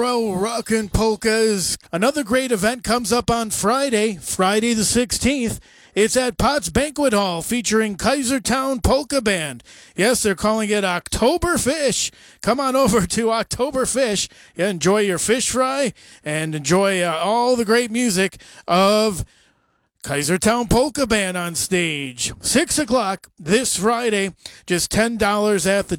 Rockin' Polkas. Another great event comes up on Friday the 16th. It's at Potts Banquet Hall featuring Kaisertown Polka Band. Yes, they're calling it Oktoberfish. Come on over to Oktoberfish. Enjoy your fish fry and enjoy all the great music of Kaisertown Polka Band on stage. 6 o'clock this Friday, just $10 at the